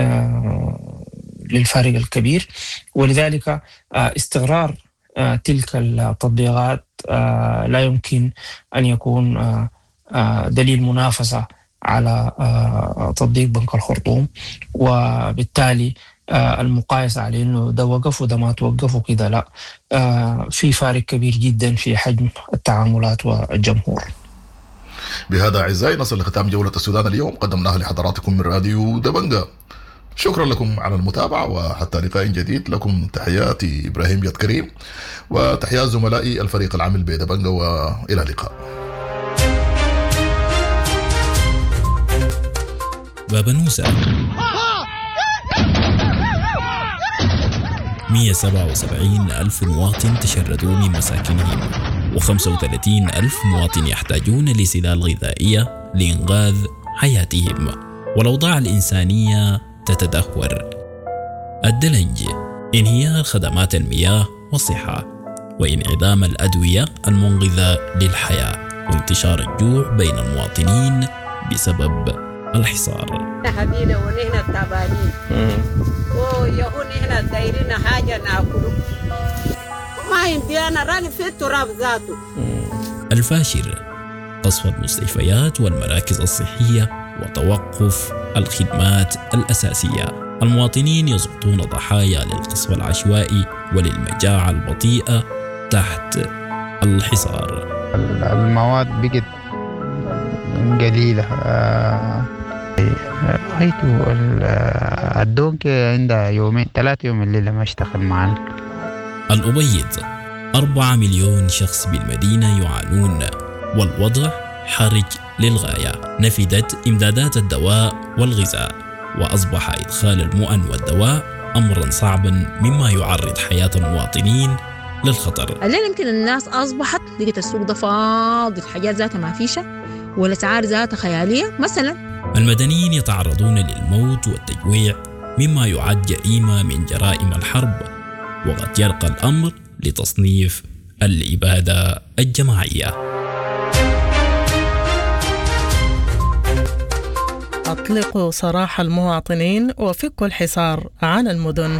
للفارق الكبير. ولذلك استقرار تلك التطبيقات لا يمكن أن يكون دليل منافسة على تطبيق بنك الخرطوم، وبالتالي المقايسة على إنه ده وقف وده ما توقف وكده لا، في فارق كبير جدا في حجم التعاملات والجمهور. بهذا أعزائي نصل لختام جولة السودان اليوم، قدمناها لحضراتكم من راديو دبنجة. شكرا لكم على المتابعة، وحتى لقاء جديد. لكم تحياتي إبراهيم جد كريم، وتحيات زملائي الفريق العامل بدبنجة، وإلى اللقاء. باب نوسة مئة وسبعة وسبعين ألف مواطن تشردوا من مساكنهم، وخمسة وثلاثين ألف مواطن يحتاجون لسلال غذائية لإنقاذ حياتهم، والأوضاع الإنسانية تتدهور. الدلنج، انهيار خدمات المياه والصحة، وانعدام الأدوية المنقذة للحياة، وانتشار الجوع بين المواطنين بسبب الحصار. حبيبنا ونحن التعبانين ويهون نحن دايرين حاجة ناكله ما يمدينا راني في التراب ذاته. الفاشر، قصف المستشفيات والمراكز الصحية وتوقف الخدمات الأساسية. المواطنين يسقطون ضحايا للقصف العشوائي وللمجاعة البطيئة تحت الحصار. المواد بقت قليلة. رأيته الدونك عندها يومين ثلاثة يوم الليلة ما اشتغل معنا. الأبيض، أربعة مليون شخص بالمدينة يعانون، والوضع حرج للغاية. نفدت إمدادات الدواء والغذاء، وأصبح إدخال المؤن والدواء أمرا صعبا مما يعرض حياة المواطنين للخطر. الليل يمكن الناس أصبحت لقيت السوق ده فاضي، الحاجات ذاتها ما فيشة والأسعار ذاتها خيالية. مثلا المدنيين يتعرضون للموت والتجويع مما يعد جريمة من جرائم الحرب، وقد يرقى الأمر لتصنيف الإبادة الجماعية. أطلقوا سراح المواطنين وفكوا الحصار عن المدن.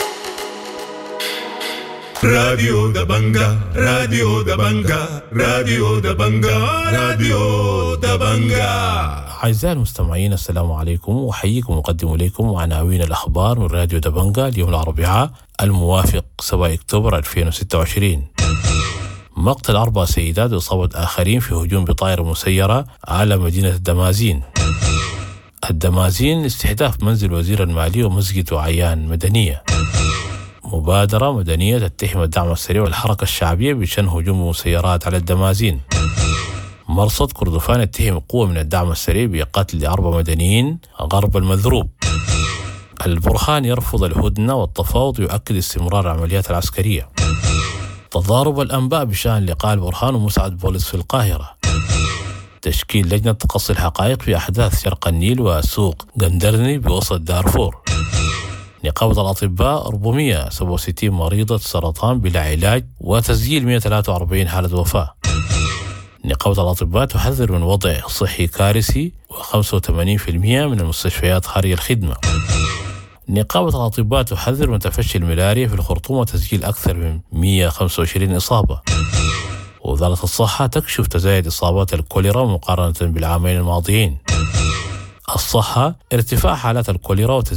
راديو دبنجة، راديو دبنجة، راديو دبنجة، راديو دبنجة. أعزائي المستمعين، السلام عليكم، وحييكم ومقدم إليكم عناوين الأخبار من راديو دبنجة اليوم الأربعاء الموافق سبعة أكتوبر ألفين وستة وعشرين. مقتل أربع سيدات وإصابة آخرين في هجوم بطائرة مسيرة على مدينة الدمازين. الدمازين استهداف منزل وزير المالية ومسجد وعيان مدنية. مبادرة مدنية تتهم الدعم السريع والحركة الشعبية بشن هجوم مسيرات على الدمازين. مرصد كردفان يتهم قوة من الدعم السريع بقتل أربع مدنيين غرب المذروب. البرهان يرفض الهدنة والتفاوض ويؤكد استمرار العمليات العسكرية. تضارب الأنباء بشأن لقاء البرهان ومسعد بوليس في القاهرة. تشكيل لجنة تقصي الحقائق في أحداث شرق النيل وسوق قندرني بوسط دارفور. نقابة الأطباء أربعمئة وسبعة وستين مريضة سرطان بلا علاج وتسجيل مئة وثلاثة وأربعين حالة وفاة. نقابة الأطباء تحذر من وضع صحي كارثي وخمسة وثمانين بالمئة من المستشفيات خارج الخدمة. نقابة الأطباء تحذر من تفشي الملاريا في الخرطوم وتسجيل أكثر من مئة وخمسة وعشرين إصابة. وزارة الصحة تكشف تزايد إصابات الكوليرا مقارنة بالعامين الماضيين. الصحة ارتفاع حالات الكوليرا